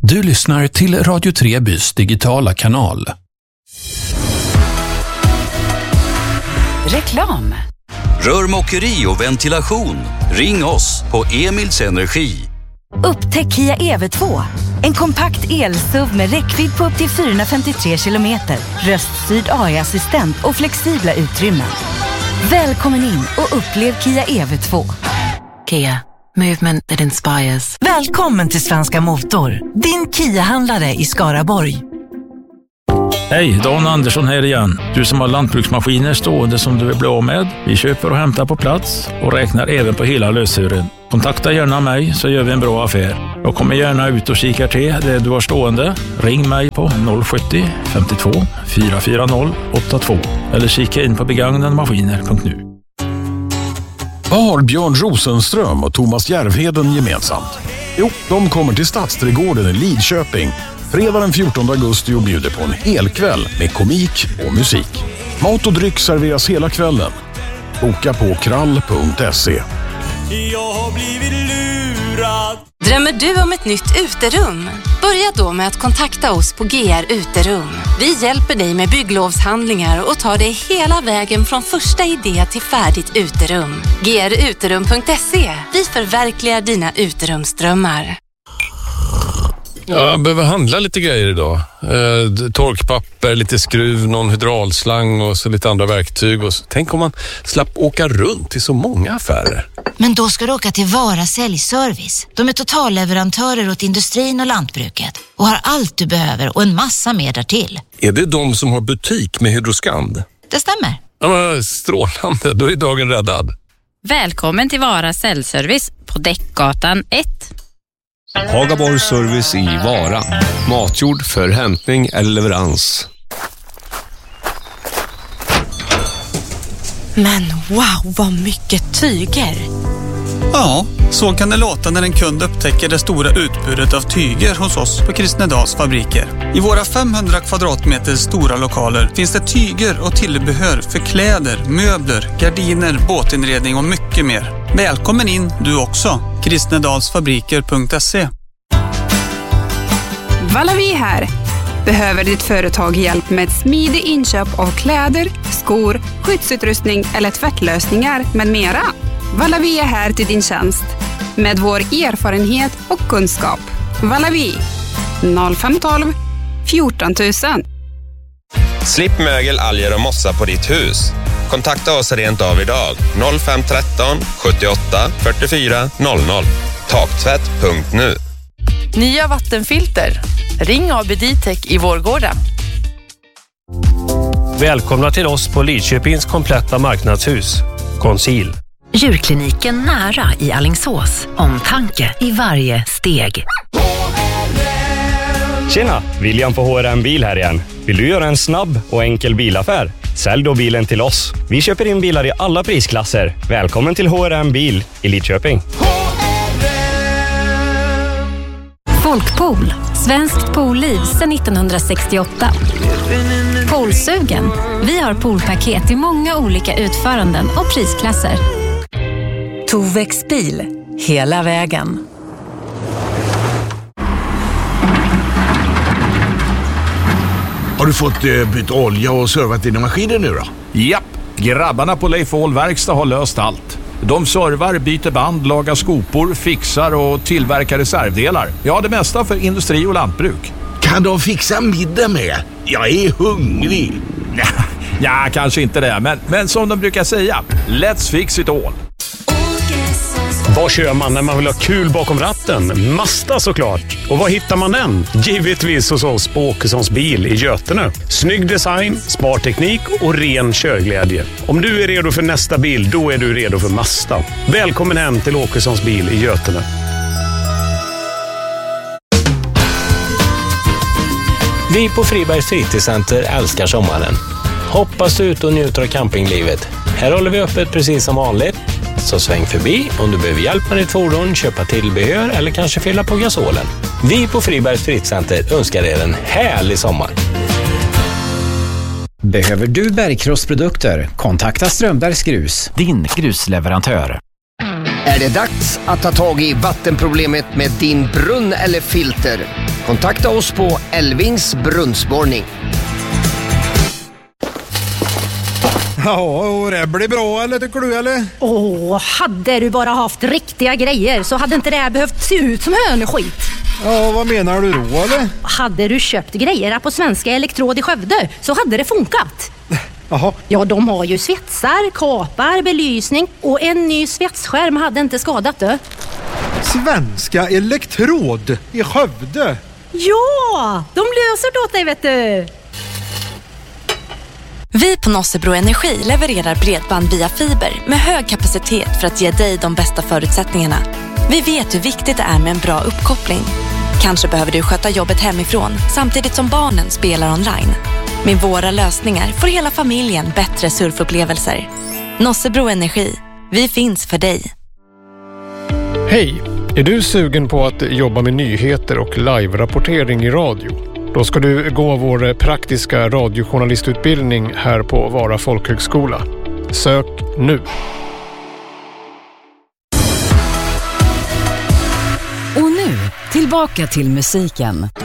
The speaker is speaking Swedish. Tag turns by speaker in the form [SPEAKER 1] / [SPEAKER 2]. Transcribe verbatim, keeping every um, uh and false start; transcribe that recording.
[SPEAKER 1] Du lyssnar till Radio Trebys digitala kanal.
[SPEAKER 2] Reklam.
[SPEAKER 3] Rörmokeri och ventilation. Ring oss på Emils Energi.
[SPEAKER 2] Upptäck Kia E V två. En kompakt el-S U V med räckvidd på upp till fyrahundrafemtiotre kilometer. Röststyrd A I-assistent och flexibla utrymmen. Välkommen in och upplev Kia E V två.
[SPEAKER 4] Kia. Movement that inspires.
[SPEAKER 5] Välkommen till Svenska Motor. Din Kia-handlare i Skaraborg.
[SPEAKER 6] Hej, Dan Andersson här igen. Du som har lantbruksmaskiner stående som du vill bli av med. Vi köper och hämtar på plats och räknar även på hela lösören. Kontakta gärna mig så gör vi en bra affär. Jag kommer gärna ut och kikar till det du har stående. Ring mig på noll sjuttio femtiotvå fyra fyra noll åtta två eller kika in på begagnade maskiner punkt nu.
[SPEAKER 7] Vad har Björn Rosenström och Thomas Järvheden gemensamt? Jo, de kommer till Stadsträdgården i Lidköping fredag den fjortonde augusti och bjuder på en helkväll med komik och musik. Mat och dryck serveras hela kvällen. Boka på krall punkt se.
[SPEAKER 8] Jag har blivit lurad.
[SPEAKER 9] Drömmer du om ett nytt uterum? Börja då med att kontakta oss på G R Uterum. Vi hjälper dig med bygglovshandlingar och tar dig hela vägen från första idé till färdigt uterum. G R uterum punkt se. Vi förverkligar dina uterumsdrömmar.
[SPEAKER 10] Jag behöver handla lite grejer idag. Eh, torkpapper, lite skruv, någon hydraulslang och så lite andra verktyg. Och så. Tänk om man slapp åka runt till så många affärer.
[SPEAKER 11] Men då ska du åka till Vara Säljservice. De är totalleverantörer åt industrin och lantbruket och har allt du behöver och en massa mer därtill.
[SPEAKER 10] Är det de som har butik med Hydroskand?
[SPEAKER 11] Det stämmer.
[SPEAKER 10] Ja, men strålande, då är dagen räddad.
[SPEAKER 12] Välkommen till Vara Säljservice på Däckgatan ett.
[SPEAKER 13] Hagaborg Service i Vara. Matjord för hämtning eller leverans.
[SPEAKER 14] Men wow, vad mycket tyger!
[SPEAKER 15] Ja, så kan det låta när en kund upptäcker det stora utbudet av tyger hos oss på Kristnedals fabriker. I våra femhundra kvadratmeter stora lokaler finns det tyger och tillbehör för kläder, möbler, gardiner, båtinredning och mycket mer. Välkommen in du också. kristnedalsfabriker punkt se.
[SPEAKER 16] Valavi här. Behöver ditt företag hjälp med ett smidigt inköp av kläder, skor, skyddsutrustning eller tvättlösningar med mera? Valavi är här till din tjänst. Med vår erfarenhet och kunskap. Valavi noll fem ett två fjorton tusen.
[SPEAKER 17] Slipp mögel, alger och mossa på ditt hus. Kontakta oss rent av idag. noll fem ett tre sjuttioåtta fyrtiofyra noll noll. Taktvätt punkt nu.
[SPEAKER 18] Nya vattenfilter. Ring A B Ditec i Vårgårda.
[SPEAKER 19] Välkomna till oss på Lidköpings kompletta marknadshus. Conceal.
[SPEAKER 4] Djurkliniken nära i Alingsås. Omtanke i varje steg.
[SPEAKER 19] Tjena, William på H R M Bil här igen. Vill du göra en snabb och enkel bilaffär? Sälj då bilen till oss. Vi köper in bilar i alla prisklasser. Välkommen till H R M Bil i Lidköping.
[SPEAKER 20] Folkpool. Svenskt poolliv sedan nittonhundrasextioåtta. Poolsugen. Vi har poolpaket i många olika utföranden och prisklasser.
[SPEAKER 5] Tovex bil. Hela vägen.
[SPEAKER 21] Har du fått eh, byta olja och servat dina maskiner nu då?
[SPEAKER 22] Japp, grabbarna på Leif Ahl Verkstad har löst allt. De servar, byter band, lagar skopor, fixar och tillverkar reservdelar. Ja, det mesta för industri och lantbruk.
[SPEAKER 21] Kan de fixa middag med? Jag är hungrig.
[SPEAKER 22] Ja, kanske inte det, men, men som de brukar säga, let's fix it all.
[SPEAKER 19] Vad kör man när man vill ha kul bakom ratten? Mazda såklart. Och var hittar man den? Givetvis hos oss på Åkessons bil i Götene. Snygg design, sparteknik och ren körglädje. Om du är redo för nästa bil, då är du redo för Mazda. Välkommen hem till Åkessons bil i Götene.
[SPEAKER 23] Vi på Fribergs fritidscenter älskar sommaren. Hoppas ut och njuter av campinglivet. Här håller vi öppet precis som vanligt. Så sväng förbi om du behöver hjälp med ditt fordon, köpa tillbehör eller kanske fylla på gasolen. Vi på Fribergs fritidscenter önskar er en härlig sommar.
[SPEAKER 24] Behöver du bergkrossprodukter? Kontakta Strömbergs Grus, din grusleverantör.
[SPEAKER 25] Är det dags att ta tag i vattenproblemet med din brunn eller filter?
[SPEAKER 1] Kontakta oss på Elvings brunnsborrning.
[SPEAKER 2] Ja, och det blir bra, eller tycker du, eller?
[SPEAKER 3] Åh, hade du bara haft riktiga grejer så hade inte det här behövt se ut som hönskit.
[SPEAKER 2] Ja, vad menar du då, eller?
[SPEAKER 3] Hade du köpt grejer på Svenska Elektrod i Skövde så hade det funkat.
[SPEAKER 2] Jaha.
[SPEAKER 3] Ja, de har ju svetsar, kapar, belysning och en ny svetsskärm hade inte skadat det.
[SPEAKER 2] Svenska Elektrod i Skövde?
[SPEAKER 3] Ja, de löser det åt dig, vet du.
[SPEAKER 6] Vi på Nossebro Energi levererar bredband via fiber med hög kapacitet för att ge dig de bästa förutsättningarna. Vi vet hur viktigt det är med en bra uppkoppling. Kanske behöver du sköta jobbet hemifrån samtidigt som barnen spelar online. Med våra lösningar får hela familjen bättre surfupplevelser. Nossebro Energi. Vi finns för dig.
[SPEAKER 25] Hej! Är du sugen på att jobba med nyheter och live-rapportering i radio? Då ska du gå vår praktiska radiojournalistutbildning här på Vara folkhögskola. Sök nu!
[SPEAKER 26] Och nu, tillbaka till musiken.